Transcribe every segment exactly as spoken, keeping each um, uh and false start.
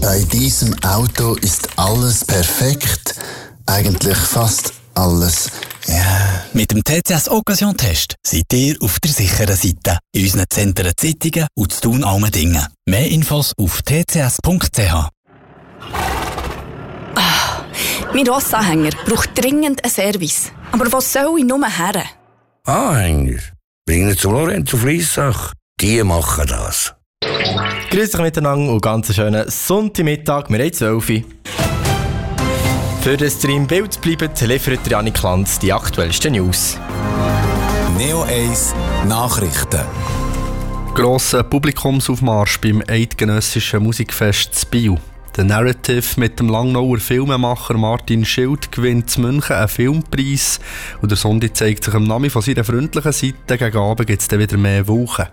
Bei diesem Auto ist alles perfekt. Eigentlich fast alles. Ja. Mit dem T C S Occasion Test seid ihr auf der sicheren Seite. In unseren Zentren Zittingen und zu Thun Almendingen. Mehr Infos auf t c s punkt c h. Ah, mein Rossanhänger braucht dringend einen Service. Aber wo soll ich nur her? Anhänger? Bring ihn zum Lorenzo Fliessach. Die machen das. Grüß euch miteinander und ganz schönen Sonntagmittag. Wir haben zwölf Uhr. Für den Stream Bild bleiben, liefert Janik Lanz die aktuellsten News. Neo eins Nachrichten. Grosser Publikumsaufmarsch beim Eidgenössischen Musikfest in Biel. Der Narrative mit dem Langnauer Filmemacher Martin Schild gewinnt in München einen Filmpreis. Und der Sonntag zeigt sich am Namen von seiner freundlichen Seite. Gegen Abend gibt es dann wieder mehr Wochen.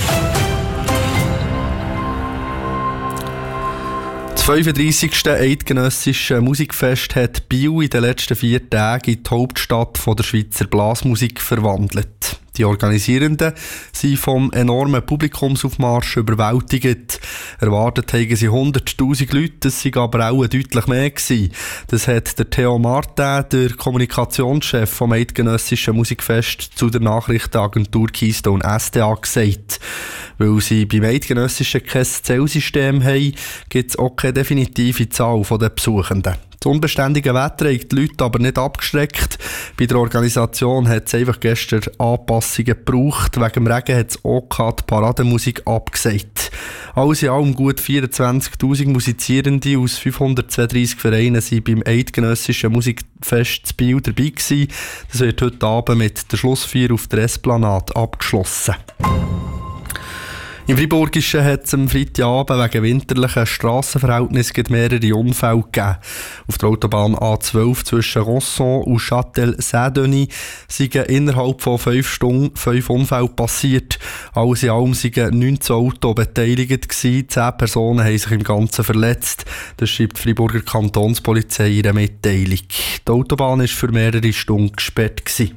Das fünfunddreissigste Eidgenössische Musikfest hat Biel in den letzten vier Tagen in die Hauptstadt von der Schweizer Blasmusik verwandelt. Die Organisierenden sind vom enormen Publikumsaufmarsch überwältigt. Erwartet haben sie hunderttausend Leute, das waren aber auch deutlich mehr gewesen. Das hat der Theo Martin, der Kommunikationschef vom Eidgenössischen Musikfest, zu der Nachrichtenagentur Keystone S D A gesagt. Weil sie beim Eidgenössischen kein Zählsystem haben, gibt es auch keine definitive Zahl der Besuchenden. Das unbeständige Wetter hat die Leute aber nicht abgeschreckt. Bei der Organisation hat es einfach gestern Anpassungen gebraucht. Wegen dem Regen hat es auch die Parademusik abgesagt. Alles in allem gut vierundzwanzigtausend Musizierende aus fünfhundertzweiunddreissig Vereinen sind beim Eidgenössischen Musikfest in Biel dabei gewesen. Das wird heute Abend mit der Schlussfeier auf der Esplanade abgeschlossen. Im Freiburgischen hat es am Freitagabend wegen winterlichen Strassenverhältnissen mehrere Unfälle gegeben. Auf der Autobahn A zwölf zwischen Rosson und Châtel-Saint-Denis sind innerhalb von fünf Stunden fünf Unfälle passiert. Alles in allem waren neunzehn Autos beteiligt gewesen. Zehn Personen haben sich im Ganzen verletzt. Das schreibt die Freiburger Kantonspolizei in einer Mitteilung. Die Autobahn war für mehrere Stunden gesperrt gewesen.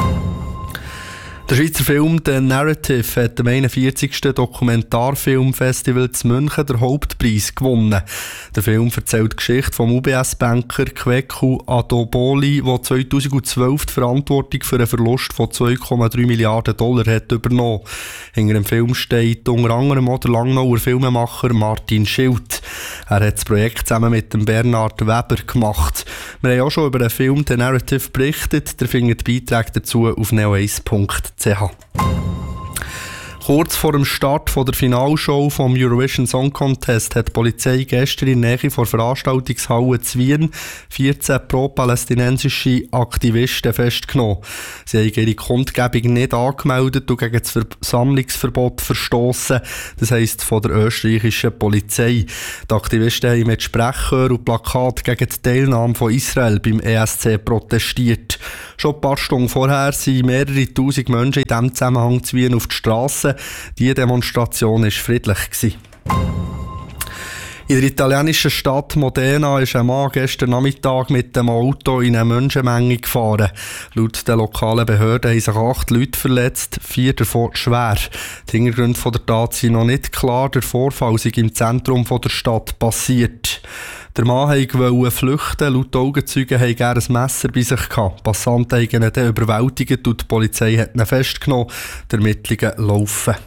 Der Schweizer Film «The Narrative» hat am einundvierzigsten Dokumentarfilmfestival zu München den Hauptpreis gewonnen. Der Film erzählt die Geschichte vom U B S-Banker Kweku Adoboli, der zweitausendzwölf die Verantwortung für einen Verlust von zwei Komma drei Milliarden Dollar hat übernommen. Hinter dem Film steht unter anderem auch der Langnauer Filmemacher Martin Schild. Er hat das Projekt zusammen mit dem Bernhard Weber gemacht. Wir haben auch schon über den Film «The Narrative» berichtet. Ihr findet Beiträge dazu auf neo eins punkt c h. Kurz vor dem Start der Finalshow vom Eurovision Song Contest hat die Polizei gestern in der Nähe der Veranstaltungshalle zu Wien vierzehn pro-palästinensische Aktivisten festgenommen. Sie haben ihre Kundgebung nicht angemeldet und gegen das Versammlungsverbot verstoßen. Das heisst von der österreichischen Polizei. Die Aktivisten haben mit Sprechchören und Plakaten gegen die Teilnahme von Israel beim E S C protestiert. Schon ein paar Stunden vorher sind mehrere tausend Menschen in diesem Zusammenhang zu Wien auf die Straße. Die Demonstration war friedlich. In der italienischen Stadt Modena ist ein Mann gestern Nachmittag mit dem Auto in eine Menschenmenge gefahren. Laut den lokalen Behörden haben sich acht Leute verletzt, vier davon schwer. Die Hintergründe der Tat sind noch nicht klar. Der Vorfall sei im Zentrum der Stadt passiert. Der Mann wollte flüchten. Laut Augenzeugen hatte er ein Messer bei sich gehabt. Passanten haben ihn dann überwältigt und die Polizei hat ihn festgenommen. Die Ermittlungen laufen.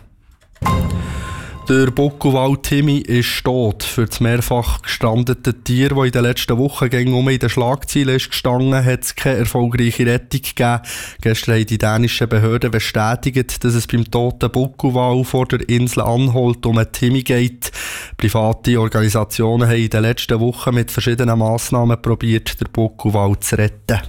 Der Buckelwald Timmy ist tot. Für das mehrfach gestrandete Tier, das in den letzten Wochen um in den Schlagzeilen ist gestanden, hat es keine erfolgreiche Rettung gegeben. Gestern haben die dänischen Behörden bestätigt, dass es beim toten Buckelwal vor der Insel Anholt um einen Timmy geht. Private Organisationen haben in den letzten Wochen mit verschiedenen Massnahmen probiert, den Buckelwal zu retten.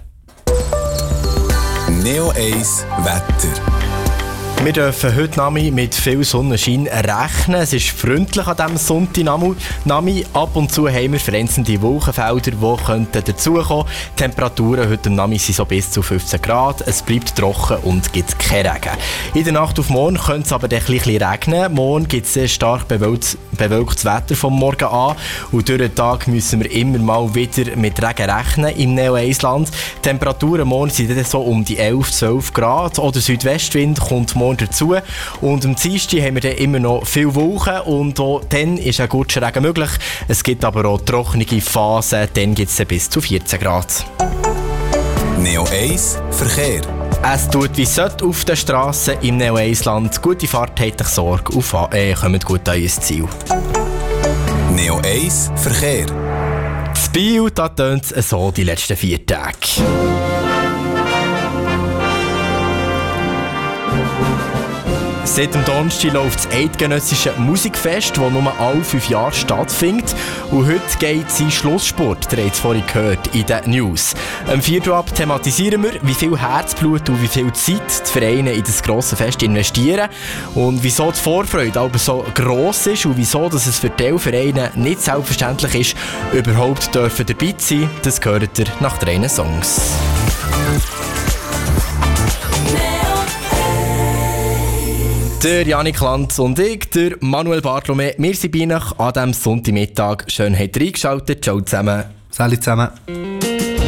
Neo eins Wetter. Wir dürfen heute Nami mit viel Sonnenschein rechnen. Es ist freundlich an diesem Sonntag. Nami. Ab und zu haben wir vereinzelte Wolkenfelder, die könnten dazukommen. Die Temperaturen heute Nami sind so bis zu fünfzehn Grad. Es bleibt trocken und gibt keinen Regen. In der Nacht auf morgen könnte es aber ein bisschen regnen. Morgen gibt es sehr stark bewölktes, bewölktes Wetter vom Morgen an. Und durch den Tag müssen wir immer mal wieder mit Regen rechnen im Neo eins Land. Die Temperaturen morgen sind dann so um die elf, zwölf Grad. Oder Südwestwind kommt morgen dazu. Und am Dienstag haben wir dann immer noch viele Wolken und auch dann ist ein guter Regen möglich. Es gibt aber auch trockene Phasen, dann gibt es bis zu vierzehn Grad. Neo eins Verkehr. Es tut wie sollte auf den Strassen im Neo eins Land. Gute Fahrt, habt euch Sorge und äh, kommt gut an euer Ziel. Neo eins Verkehr. Das Biel, da tönt es so die letzten vier Tage. Seit dem Donnerstag läuft das Eidgenössische Musikfest, das nur alle fünf Jahre stattfindet. Und heute geht sein Schlusssport, ihr habt es vorhin gehört, in den News. Am vierten ab thematisieren wir, wie viel Herzblut und wie viel Zeit die Vereine in das grosse Fest investieren und wieso die Vorfreude aber so gross ist und wieso dass es für die Vereine nicht selbstverständlich ist, überhaupt dürfen dabei zu sein. Das gehört ihr nach drei Songs. Der Janik Lanz und ich, der Manuel Bartlome, wir sind bei euch an diesem Sonntagmittag. Schön, habt ihr eingeschaltet. Ciao zusammen. Salut zusammen.